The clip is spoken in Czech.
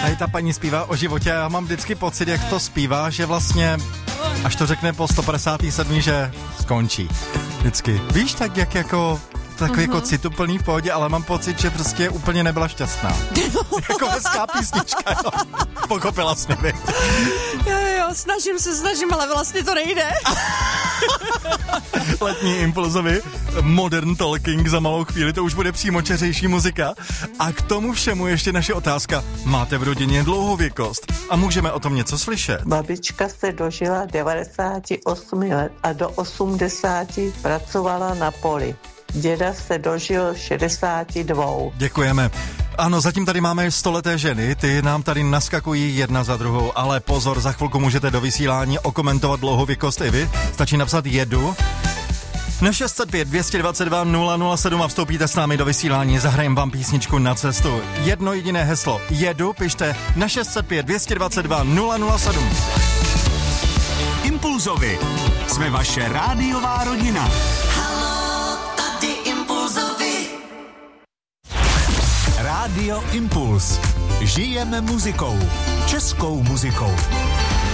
Tady ta paní zpívá o životě a já mám vždycky pocit, jak to zpívá, že vlastně až to řekne po 157, že skončí. Vždycky. Víš, tak jak jako takový jako cituplný v pohodě, ale mám pocit, že prostě úplně nebyla šťastná. Jako hezká písnička, jo. Pochopila jsi mě. Jo, snažím, ale vlastně to nejde. Letní impulzovi, modern talking za malou chvíli, to už bude přímočařejší muzika. A k tomu všemu ještě naše otázka. Máte v rodině dlouhověkost? A můžeme o tom něco slyšet? Babička se dožila 98 let a do 80 pracovala na poli. Děda se dožil 62. Děkujeme. Ano, zatím tady máme 100leté ženy, ty nám tady naskakují jedna za druhou, ale pozor, za chvilku můžete do vysílání okomentovat dlouhověkost i vy. Stačí napsat jedu na 605 222 007 a vstoupíte s námi do vysílání, zahrajem vám písničku na cestu. Jedno jediné heslo, jedu, pište na 605 222 007. Impulzovi. Jsme vaše rádiová rodina. Rádio Impuls. Žijeme muzikou. Českou muzikou.